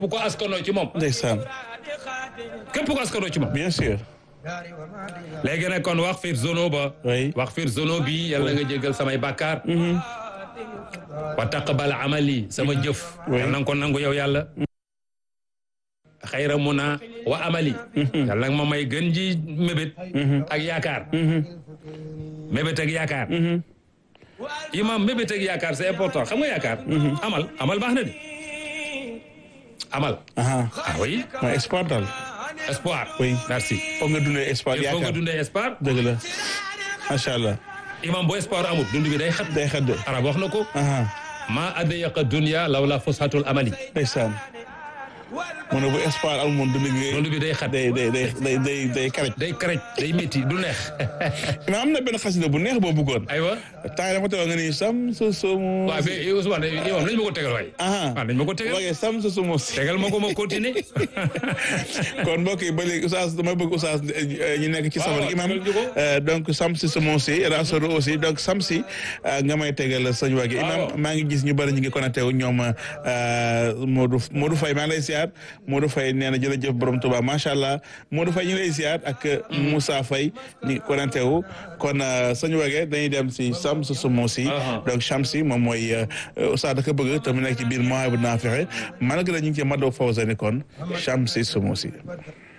ko askanoo ci moom. ndeysaan. képp ko askanoo ci moom. bien sûr. léegi nag kon wax fiir zono ba. oui. wax fiir zono bi yàlla nga jéggal samay bàkkaar. wa taqbal amali sama jëf. yàlla nga ko nangu yow yàlla. xayra muna wa amali. yàlla nga ma may gën ji mébét. ak yaakaar. mébét ak yaakaar. imam mébét ak yaakaar c'est important xam nga yaakaar. amal baax na de. amal. ah oui. mooy espoir daal. espoir. oui merci. foog nga dundee espoir yaakaar foog nga dundee espoir. dëgg la macha allah. imam bu espoir amul dund bi day xat. day xat de. arab wax na ko. ma adyaqa dunya lawla fushatul amali. ndeysaan. mu ne bu espoir amul moom dund bi day xat. day karaj. day karaj day métti du neex. mais am na benn xasida bu neex boo bëggoon. aywa. temps dafa teewoon nga ni sam sa somo. waaw mais Ousmane imam nañ ma ko tegal waay. waaw nañ ma ko tegal. waaye sam sa somo. tegal ma ko ma continuer. kon mbokk yi ba léegi oustaz dama bëgg oustaz ñu nekk ci safar imam donc sam si somo si rasoro aussi donc sam si nga may tegal sëñ Wagué imam maa ngi gis ñu bari ñu ngi connecté wu ñoom Modou Faye maa ngi lay ziar Modou Faye nee na jërëjëf borom Touba macha allah Modou Faye ñu ngi lay ziar ak Moussa Faye ñu connecté wu kon sëñ Wagué dañuy dem si sam si somo si donc Chamsi moom mooy oustaz da ko bëgg te mu nekk ci biir mois bu naa fexe malgré ñu ngi ci Mado Fawzani kon Chamsi somo si